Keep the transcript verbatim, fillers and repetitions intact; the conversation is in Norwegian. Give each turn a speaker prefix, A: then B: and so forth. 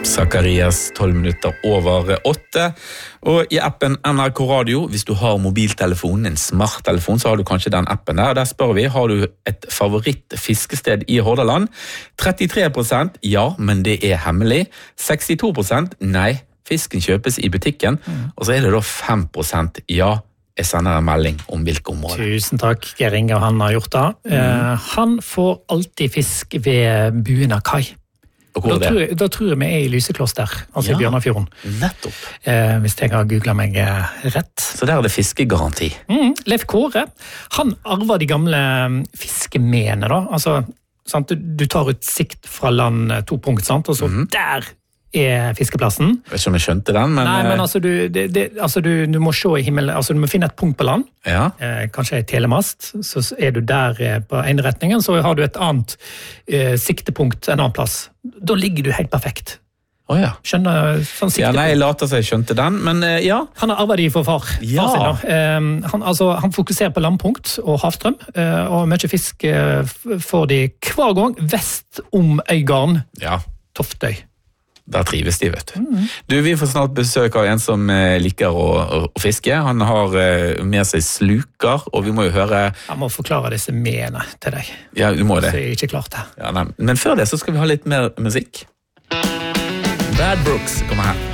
A: Zakarias, tolv minutter over åtte. Og i appen N R K Radio, hvis du har mobiltelefon, en smarttelefon, så har du kanskje den appen der. Der spør vi, har du et favorittfiskested i Hordaland? trettitre prosent, ja, men det er hemmelig. sekstito prosent, nei, fisken kjøpes i butikken. Mm. Og så er det da fem prosent, ja, jeg sender en melding om hvilke områder.
B: Tusen takk, Geir Inge, han har gjort det. Mm. Uh, han får alltid fisk ved Buena kai.
A: Og hvor
B: da,
A: er
B: tror
A: det?
B: jeg, da tror jeg vi er i Lysekloster, altså
A: Ja,
B: i Bjørnafjorden.
A: Nettopp.
B: Eh, hvis jeg har googlet meg eh, rett.
A: Så der er det fiskegaranti.
B: Mm, Leif Kåre, han arver de gamle fiskemene da. Altså, sant, du, du tar ut sikt fra land eh, to punkt, sant? Og så mm-hmm. der er fiskeplassen.
A: Jeg vet ikke om jeg skjønte den, men...
B: Nei, men altså, du, det, det, altså du, du må se i himmelen, altså du må finne et punkt på land.
A: Ja.
B: Eh, kanskje en telemast, så er du der eh, på ene retningen, så har du et annet eh, siktepunkt en annen plass. Da ligger du helt perfekt.
A: Å ja.
B: Skjønner sånn siktepunkt.
A: Ja, nei, jeg later seg jeg skjønte den, men uh, ja.
B: Han har arvet de for far.
A: Ja.
B: far sin, da. Um, han, altså, han fokuserer på landpunkt og havstrøm, uh, og mye fisk uh, får de hver gang vest om Øygarden,
A: Ja,
B: Toftøy.
A: der trives de, vet du.
B: Mm.
A: Du, vi får snart besøk av en som uh, liker å, å, å fiske. Han har uh, med seg sluker, og vi må jo høre...
B: Jeg må forklare disse mene til deg.
A: Ja, du må det.
B: Så jeg er ikke klart det.
A: Ja, nei. Men før det så skal vi ha litt mer musikk. Bad Brooks kommer her.